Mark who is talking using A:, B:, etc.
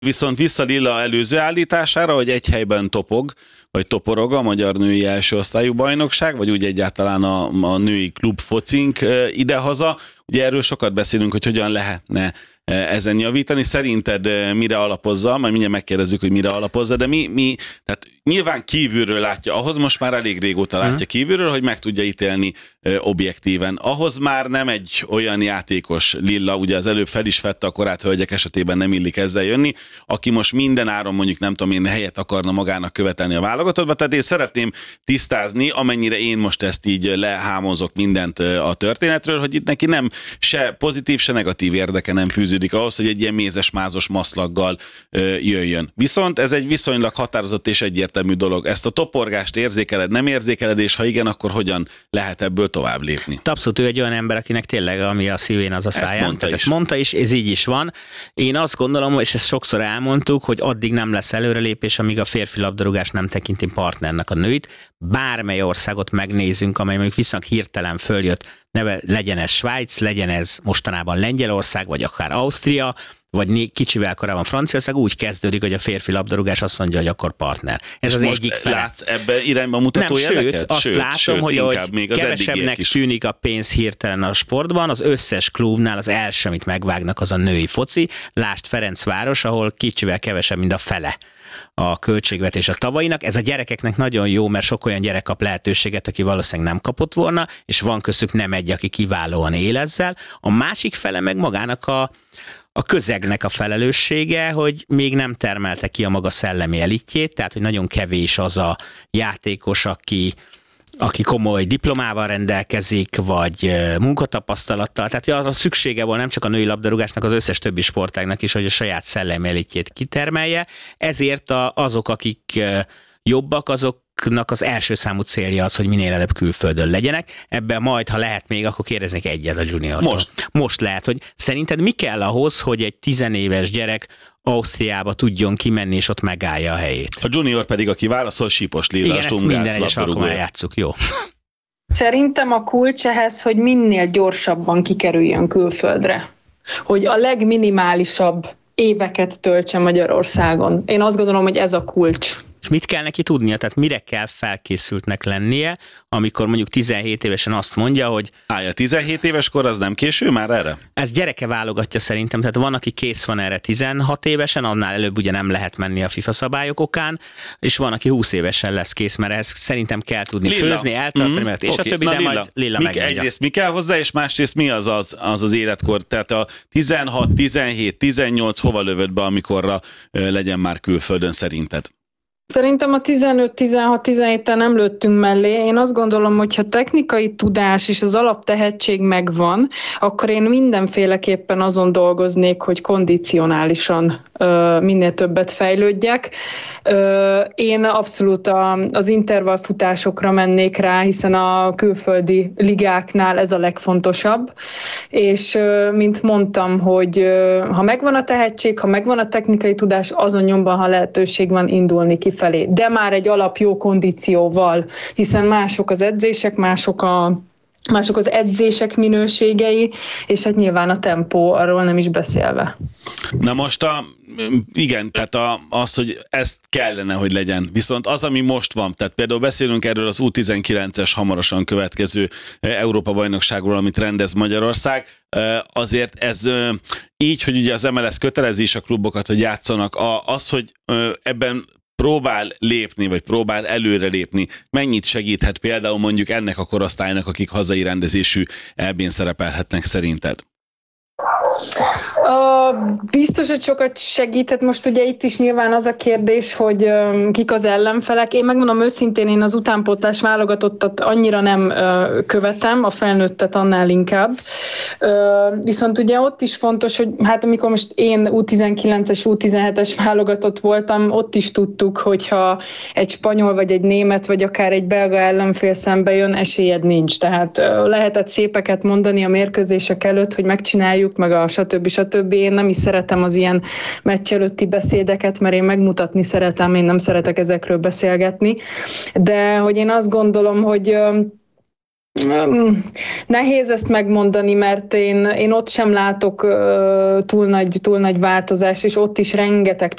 A: Viszont vissza Lilla előző állítására, hogy egy helyben topog, vagy toporog a magyar női első osztályú bajnokság, vagy úgy egyáltalán a női klub focink idehaza. Ugye erről sokat beszélünk, hogy hogyan lehetne ezen javítani. Szerinted mire alapozza? Majd mindjárt megkérdezzük, hogy mire alapozza, de tehát nyilván kívülről látja, ahhoz most már elég régóta látja kívülről, hogy meg tudja ítélni objektíven. Ahhoz már nem egy olyan játékos Lilla, ugye az előbb fel is vette a korát hölgyek esetében, nem illik ezzel jönni, aki most minden áron mondjuk nem tudom én helyet akarna magának követelni a válogatottba, tehát én szeretném tisztázni, amennyire én most ezt így lehámozok mindent a történetről, hogy itt neki nem se pozitív, se negatív érdeke nem fűződik ahhoz, hogy egy ilyen mézes-mázos maszlaggal jöjjön. Viszont ez egy viszonylag határozott és egyértelmű dolog. Ezt a toporgást érzékeled, nem érzékeled, és ha igen, akkor hogyan lehet ebből tovább lépni?
B: Abszolút ő egy olyan ember, akinek tényleg ami a szívén, az a száján. Ezt mondta is, ez így is van. Én azt gondolom, és ezt sokszor elmondtuk, hogy addig nem lesz előrelépés, amíg a férfi labdarúgás nem tekinti partnernek a nőit. Bármely országot megnézünk, amely mondjuk viszonylag hirtelen följött, legyen ez Svájc, legyen ez mostanában Lengyelország, vagy akár Ausztria, vagy kicsivel korábban Franciaország, úgy kezdődik, hogy a férfi labdarúgás azt mondja, hogy akkor partner. Ez az egyik fele.
A: Látsz ebbe irányba mutató jeleket?
B: Azt látom, hogy kevesebbnek tűnik a pénz hirtelen a sportban, az összes klubnál az első, amit megvágnak, az a női foci. Lásd Ferencváros, ahol kicsivel kevesebb, mint a fele a költségvetés a tavalyinak. Ez a gyerekeknek nagyon jó, mert sok olyan gyerek kap lehetőséget, aki valószínűleg nem kapott volna, és van köztük nem egy, aki kiválóan él ezzel. A másik fele meg magának a közegnek a felelőssége, hogy még nem termelte ki a maga szellemi elitjét, tehát hogy nagyon kevés az a játékos, aki komoly diplomával rendelkezik, vagy munkatapasztalattal. Tehát az szüksége volt nem csak a női labdarúgásnak, az összes többi sportágnak is, hogy a saját szellemi elitjét kitermelje. Ezért azok, akik jobbak, azoknak az első számú célja az, hogy minél előbb külföldön legyenek. Ebben majd, ha lehet még, akkor kérdeznék egyet a juniortól. Most lehet, hogy szerinted mi kell ahhoz, hogy egy 10 éves gyerek Ausztriába tudjon kimenni, és ott megállja a helyét?
A: A junior pedig, aki válaszol, Sípos Lilla.
B: Igen, ezt minden egyes alkalommal játsszuk, jó.
C: Szerintem a kulcs ehhez, hogy minél gyorsabban kikerüljön külföldre. Hogy a legminimálisabb éveket töltse Magyarországon. Én azt gondolom, hogy ez a kulcs.
B: És mit kell neki tudnia? Tehát mire kell felkészültnek lennie, amikor mondjuk 17 évesen azt mondja, hogy...
A: A 17 éves kor az nem késő már erre?
B: Ez gyereke válogatja szerintem, tehát van, aki kész van erre 16 évesen, annál előbb ugye nem lehet menni a FIFA szabályok okán, és van, aki 20 évesen lesz kész, mert ezt szerintem kell tudni főzni, eltartani, és a többi, de
A: Lilla.
B: majd Lilla megmondja.
A: Egyrészt mi kell hozzá, és másrészt mi az életkor? Tehát a 16, 17, 18 hova lövöd be, amikorra legyen már külföldön szerinted?
C: Szerintem a 15-16-17-tel nem lőttünk mellé. Én azt gondolom, hogy ha technikai tudás és az alaptehetség megvan, akkor én mindenféleképpen azon dolgoznék, hogy kondicionálisan minél többet fejlődjek. Én abszolút az intervallfutásokra mennék rá, hiszen a külföldi ligáknál ez a legfontosabb. És mint mondtam, hogy ha megvan a tehetség, ha megvan a technikai tudás, azon nyomban, ha lehetőség van, indulni kifelé. De már egy alap jó kondícióval, hiszen mások az edzések, mások az edzések minőségei, és hát nyilván a tempó, arról nem is beszélve.
A: Na most igen, tehát az, hogy ezt kellene, hogy legyen. Viszont az, ami most van, tehát például beszélünk erről az U19-es hamarosan következő Európa-bajnokságról, amit rendez Magyarország, azért ez így, hogy ugye az MLS kötelezi is a klubokat, hogy játszanak, az, hogy ebben próbál lépni, vagy próbál előre lépni, mennyit segíthet például mondjuk ennek a korosztálynak, akik hazai rendezésű EB-n szerepelhetnek szerinted?
C: Biztos, hogy sokat segített. Most ugye itt is nyilván az a kérdés, hogy kik az ellenfelek. Én megmondom őszintén, én az utánpótlás válogatottat annyira nem követem, a felnőttet annál inkább. Viszont ugye ott is fontos, hogy hát amikor most én U19-es, U17-es válogatott voltam, ott is tudtuk, hogyha egy spanyol, vagy egy német, vagy akár egy belga ellenfél szembe jön, esélyed nincs. Tehát lehetett szépeket mondani a mérkőzések előtt, hogy megcsináljuk, meg a stb. Én nem is szeretem az ilyen meccs előtti beszédeket, mert én megmutatni szeretem, én nem szeretek ezekről beszélgetni. De hogy én azt gondolom, hogy Nehéz ezt megmondani, mert én ott sem látok túl nagy változást, és ott is rengeteg